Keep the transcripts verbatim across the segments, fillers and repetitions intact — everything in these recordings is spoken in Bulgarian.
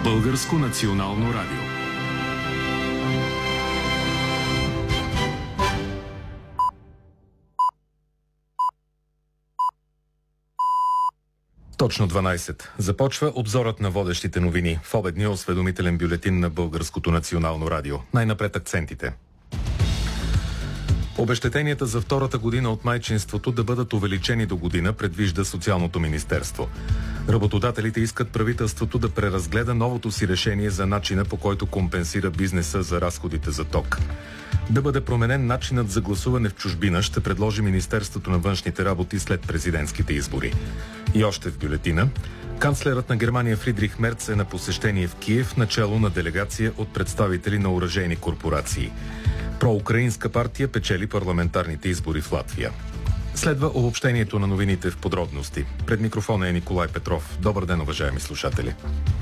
Българско национално радио. Точно дванайсет. Започва обзорът на водещите новини в обедния осведомителен бюлетин на Българското национално радио. Най-напред акцентите. Обезщетенията за втората година от майчинството да бъдат увеличени до година, предвижда Социалното министерство. Работодателите искат правителството да преразгледа новото си решение за начина, по който компенсира бизнеса за разходите за ток. Да бъде променен начинът за гласуване в чужбина, ще предложи Министерството на външните работи след президентските избори. И още в бюлетина. Канцлерът на Германия Фридрих Мерц е на посещение в Киев, начало на делегация от представители на оръжейни корпорации. Проукраинска партия печели парламентарните избори в Латвия. Следва обобщението на новините в подробности. Пред микрофона е Николай Петров. Добър ден, уважаеми слушатели.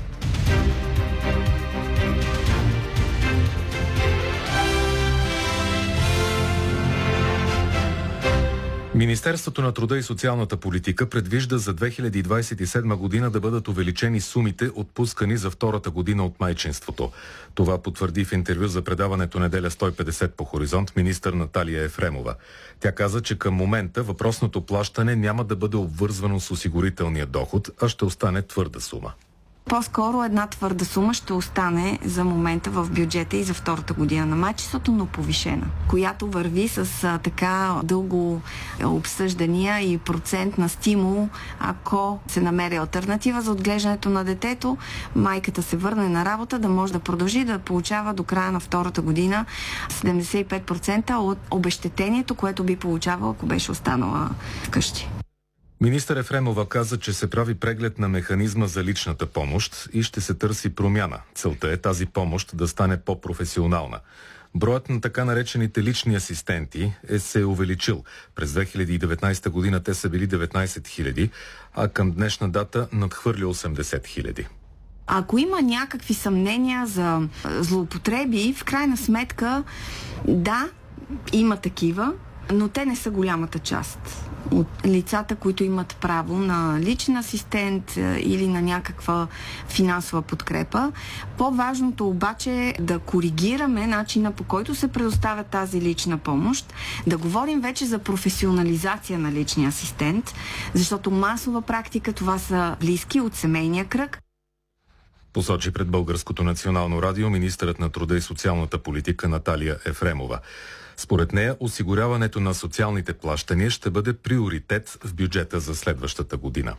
Министерството на труда и социалната политика предвижда за две хиляди двадесет и седма година да бъдат увеличени сумите, отпускани за втората година от майчинството. Това потвърди в интервю за предаването Неделя сто и петдесет по Хоризонт министър Наталия Ефремова. Тя каза, че към момента въпросното плащане няма да бъде обвързвано с осигурителния доход, а ще остане твърда сума. По-скоро една твърда сума ще остане за момента в бюджета и за втората година на майчинството, но повишена, която върви с а, така дълго обсъждания и процент на стимул, ако се намери алтернатива за отглеждането на детето, майката се върне на работа, да може да продължи да получава до края на втората година седемдесет и пет процента от обезщетението, което би получавала, ако беше останала вкъщи. Министър Ефремова каза, че се прави преглед на механизма за личната помощ и ще се търси промяна. Целта е тази помощ да стане по-професионална. Броят на така наречените лични асистенти е се увеличил. През две хиляди и деветнадесета година те са били деветнадесет хиляди, а към днешна дата надхвърли осемдесет хиляди. Ако има някакви съмнения за злоупотреби, в крайна сметка, да, има такива, но те не са голямата част от лицата, които имат право на личен асистент или на някаква финансова подкрепа. По-важното обаче е да коригираме начина, по който се предоставя тази лична помощ, да говорим вече за професионализация на личния асистент, защото масова практика това са близки от семейния кръг. Посочи пред Българското национално радио министърът на труда и социалната политика Наталия Ефремова. Според нея, осигуряването на социалните плащания ще бъде приоритет в бюджета за следващата година.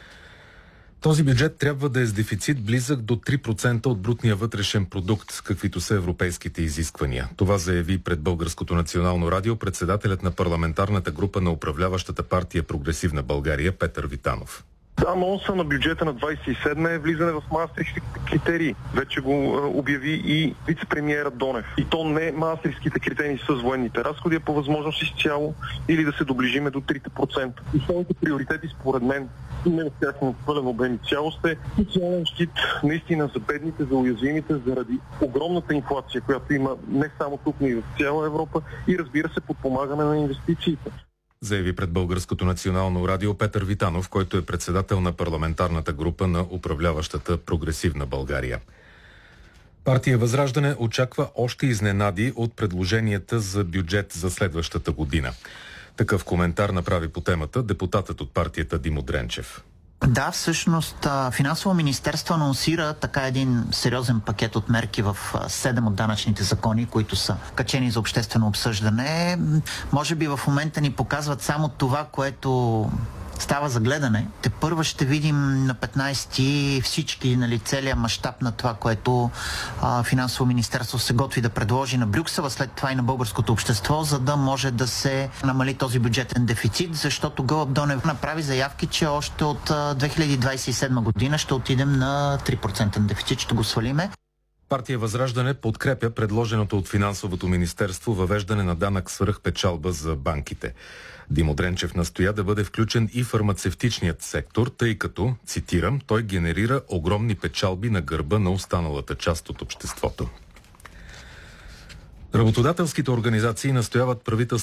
Този бюджет трябва да е с дефицит близък до три процента от брутния вътрешен продукт, каквито са европейските изисквания. Това заяви пред Българското национално радио председателят на парламентарната група на управляващата партия Прогресивна България Петър Витанов. Анонса на бюджета на двадесет и седма е влизане в маастрихтските критерии. Вече го обяви и вице-премиерът Донев. И то не маастрихтските критерии с военните разходи, а по възможност изцяло или да се доближиме до трите процента. Основните приоритети според мен и не в тяхно пълен обем и цялост е социален щит наистина за бедните, за уязвимите, заради огромната инфлация, която има не само тук, но и в цяла Европа и разбира се подпомагане на инвестициите. Заяви пред Българското национално радио Петър Витанов, който е председател на парламентарната група на управляващата Прогресивна България. Партия Възраждане очаква още изненади от предложенията за бюджет за следващата година. Такъв коментар направи по темата депутатът от партията Димо Дренчев. Да, всъщност Финансово министерство анонсира така един сериозен пакет от мерки в седем от данъчните закони, които са качени за обществено обсъждане. Може би в момента ни показват само това, което става за гледане. Тепърва ще видим на петнадесети всички, нали, целият мащаб на това, което а, Финансово министерство се готви да предложи на Брюксел, след това и на българското общество, за да може да се намали този бюджетен дефицит, защото Гълъб Донев направи заявки, че още от а, две хиляди двадесет и седма година ще отидем на три процента дефицит, ще го свалиме. Партия Възраждане подкрепя предложеното от Финансовото министерство въвеждане на данък свръхпечалба за банките. Димо Дренчев настоя да бъде включен и фармацевтичният сектор, тъй като, цитирам, той генерира огромни печалби на гърба на останалата част от обществото. Работодателските организации настояват правителството